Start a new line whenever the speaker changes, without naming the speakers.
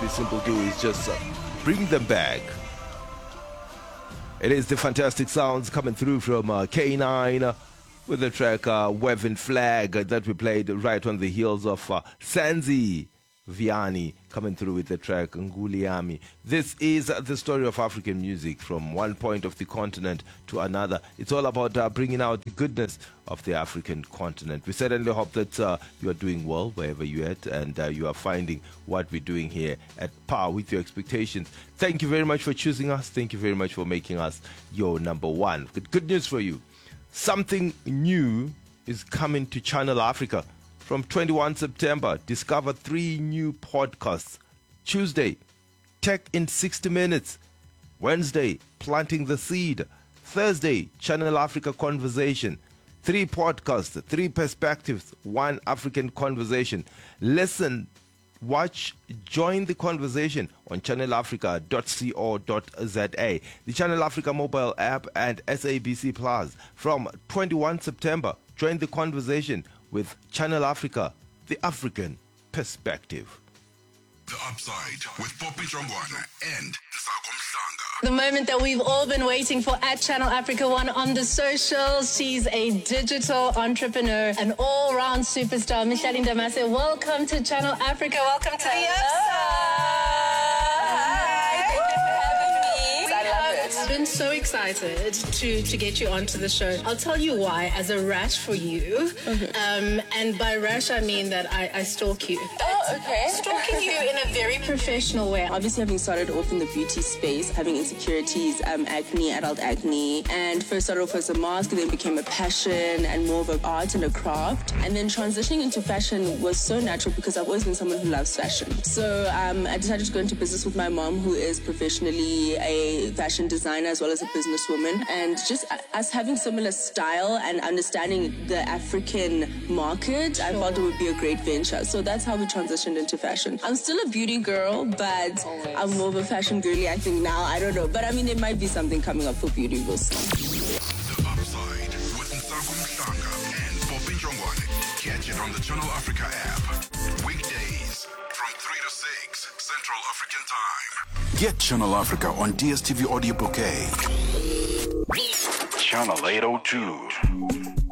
we simply do is just bring them back. It is the fantastic sounds coming through from K9 with the track Waving Flag that we played right on the heels of Sanzi Viani coming through with the track Nguliami. This is the story of African music from one point of the continent to another. It's all about bringing out the goodness of the African continent. We certainly hope that you are doing well wherever you're at, and you are finding what we're doing here at par with your expectations. Thank you very much for choosing us. Thank you very much for making us your number one. Good news for you. Something new is coming to Channel Africa. From 21 September, discover 3 new podcasts. Tuesday, Tech in 60 Minutes. Wednesday, Planting the Seed. Thursday, Channel Africa Conversation. 3 podcasts, 3 perspectives, 1 African conversation. Listen, watch, join the conversation on channelafrica.co.za, the Channel Africa mobile app, and SABC Plus. From 21 September, join the conversation with Channel Africa, the African perspective.
The Upside with Poppy Jongwana and Nsako Mhlanga.
The moment that we've all been waiting for at Channel Africa One on the socials. She's a digital entrepreneur, an all-round superstar. Micheline Damase, welcome to Channel Africa. Welcome to the Upside. I've been so excited to get you onto the show. I'll tell you why, as a rash for you. And by rash, I mean that I stalk you.
Oh, okay.
Stalking you in a very professional way.
Obviously, having started off in the beauty space, having insecurities, acne, adult acne, and first started off as a mask, then became a passion and more of an art and a craft. And then transitioning into fashion was so natural because I've always been someone who loves fashion. So I decided to go into business with my mom, who is professionally a fashion designer as well as a businesswoman, and just us having similar style and understanding the African market, I felt it would be a great venture. So that's how we transitioned into fashion. I'm still a beauty girl, but I'm more of a fashion girly, I think now. I don't know. But I mean, there might be something coming up for beauty. We'll see.
The Upside with Nsako Mhlanga and Poppy Jongwana. Catch it on the Channel Africa app. Weekdays from 3 to 6 Central African Time. Get Channel Africa on DSTV Audio Bouquet. Channel 802.